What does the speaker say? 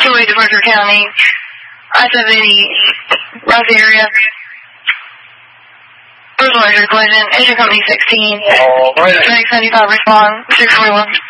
208 to Mercer County, I-780, Rouse area. Personal injury collision, engine company 16. Track 75, respond, 641.